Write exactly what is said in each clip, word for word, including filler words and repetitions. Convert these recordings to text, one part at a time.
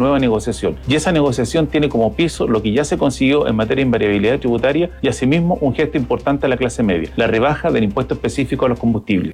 nueva negociación. Y esa negociación tiene como piso lo que ya se consiguió en materia de invariabilidad tributaria y asimismo un gesto importante a la clase media, la rebaja del impuesto específico a los combustibles.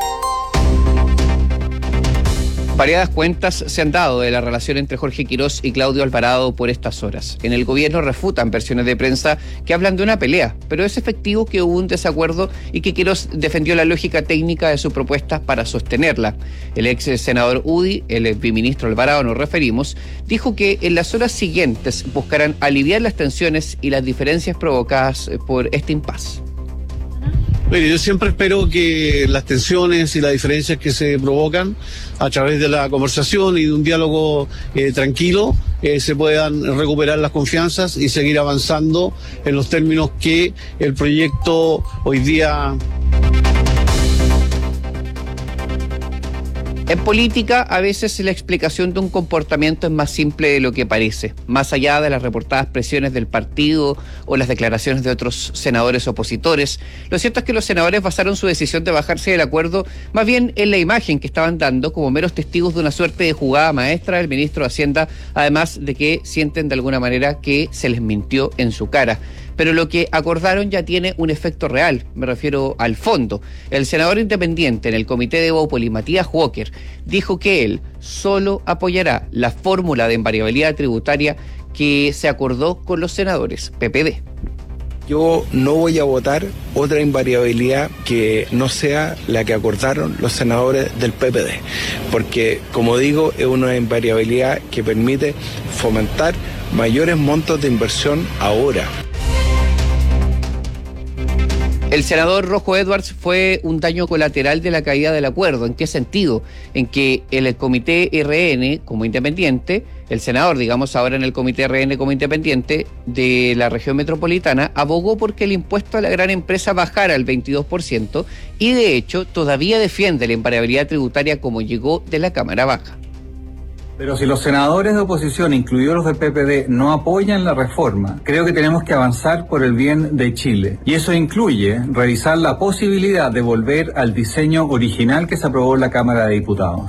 Variadas cuentas se han dado de la relación entre Jorge Quirós y Claudio Alvarado por estas horas. En el gobierno refutan versiones de prensa que hablan de una pelea, pero es efectivo que hubo un desacuerdo y que Quirós defendió la lógica técnica de su propuesta para sostenerla. El ex senador UDI, el ex biministro Alvarado nos referimos, dijo que en las horas siguientes buscarán aliviar las tensiones y las diferencias provocadas por este impasse. Bueno, yo siempre espero que las tensiones y las diferencias que se provocan a través de la conversación y de un diálogo eh, tranquilo eh, se puedan recuperar las confianzas y seguir avanzando en los términos que el proyecto hoy día. En política, a veces la explicación de un comportamiento es más simple de lo que parece, más allá de las reportadas presiones del partido o las declaraciones de otros senadores opositores. Lo cierto es que los senadores basaron su decisión de bajarse del acuerdo más bien en la imagen que estaban dando como meros testigos de una suerte de jugada maestra del ministro de Hacienda, además de que sienten de alguna manera que se les mintió en su cara. Pero lo que acordaron ya tiene un efecto real, me refiero al fondo. El senador independiente en el comité de Bópoli, Matías Walker, dijo que él solo apoyará la fórmula de invariabilidad tributaria que se acordó con los senadores P P D. Yo no voy a votar otra invariabilidad que no sea la que acordaron los senadores del P P D, porque, como digo, es una invariabilidad que permite fomentar mayores montos de inversión ahora. El senador Rojo Edwards fue un daño colateral de la caída del acuerdo. ¿En qué sentido? En que el comité R N como independiente, el senador, digamos ahora en el comité R N como independiente de la región metropolitana, abogó porque el impuesto a la gran empresa bajara al veintidós por ciento y de hecho todavía defiende la invariabilidad tributaria como llegó de la Cámara Baja. Pero si los senadores de oposición, incluidos los del P P D, no apoyan la reforma, creo que tenemos que avanzar por el bien de Chile. Y eso incluye revisar la posibilidad de volver al diseño original que se aprobó en la Cámara de Diputados.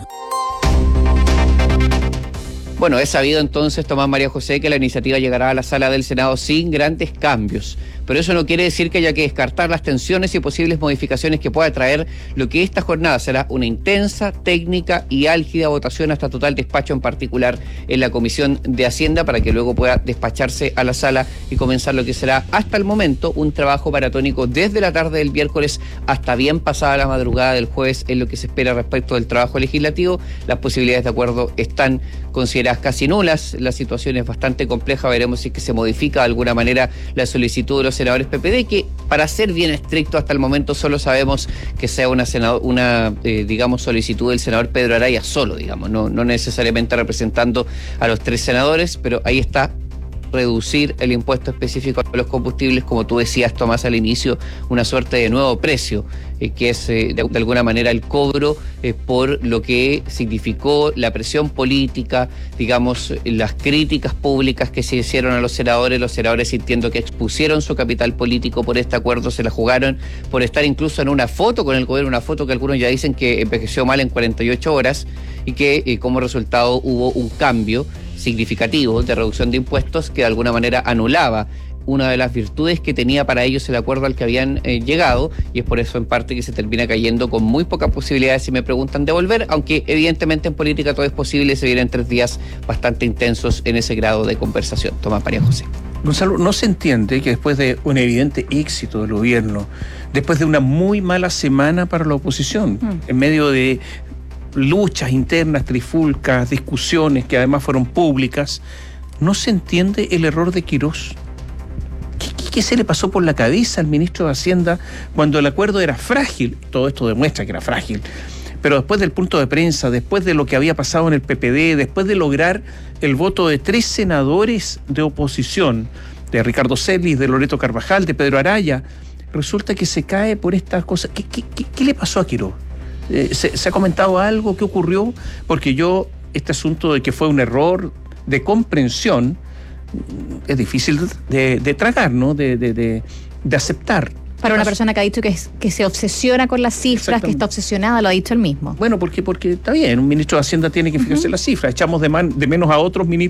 Bueno, es sabido entonces, Tomás María José, que la iniciativa llegará a la sala del Senado sin grandes cambios. Pero eso no quiere decir que haya que descartar las tensiones y posibles modificaciones que pueda traer lo que esta jornada será una intensa, técnica y álgida votación hasta total despacho, en particular en la Comisión de Hacienda, para que luego pueda despacharse a la sala y comenzar lo que será hasta el momento un trabajo maratónico desde la tarde del miércoles hasta bien pasada la madrugada del jueves en lo que se espera respecto del trabajo legislativo. Las posibilidades de acuerdo están consideradas casi nulas, la situación es bastante compleja, veremos si es que se modifica de alguna manera la solicitud de los senadores P P D, que para ser bien estricto hasta el momento solo sabemos que sea una, senado, una eh, digamos, solicitud del senador Pedro Araya solo, digamos, no, no necesariamente representando a los tres senadores, pero ahí está. Reducir el impuesto específico a los combustibles, como tú decías, Tomás, al inicio, una suerte de nuevo precio, eh, que es eh, de, de alguna manera el cobro eh, por lo que significó la presión política, digamos, las críticas públicas que se hicieron a los senadores, los senadores sintiendo que expusieron su capital político por este acuerdo, se la jugaron por estar incluso en una foto con el gobierno, una foto que algunos ya dicen que envejeció mal en cuarenta y ocho horas y que eh, como resultado hubo un cambio significativo de reducción de impuestos que de alguna manera anulaba una de las virtudes que tenía para ellos el acuerdo al que habían eh, llegado, y es por eso en parte que se termina cayendo con muy pocas posibilidades, si me preguntan, de volver, aunque evidentemente en política todo es posible y se vienen tres días bastante intensos en ese grado de conversación. Tomás María José. Gonzalo, no se entiende que después de un evidente éxito del gobierno, después de una muy mala semana para la oposición, mm. en medio de luchas internas, trifulcas, discusiones que además fueron públicas, no se entiende el error de Quirós. ¿Qué, qué, qué se le pasó por la cabeza al ministro de Hacienda cuando el acuerdo era frágil? Todo esto demuestra que era frágil. Pero después del punto de prensa, después de lo que había pasado en el P P D, después de lograr el voto de tres senadores de oposición, de Ricardo Celis, de Loreto Carvajal, de Pedro Araya, resulta que se cae por estas cosas. ¿Qué, qué, qué, qué le pasó a Quirós? Eh, ¿se, ¿Se ha comentado algo? ¿Qué ocurrió? Porque yo, este asunto de que fue un error de comprensión, es difícil de, de tragar, ¿no? De, de, de, de aceptar. Para una persona que ha dicho que, es, que se obsesiona con las cifras, que está obsesionada, lo ha dicho él mismo. Bueno, porque, porque está bien, un ministro de Hacienda tiene que fijarse uh-huh. en las cifras. Echamos de, man, de menos a otros ministros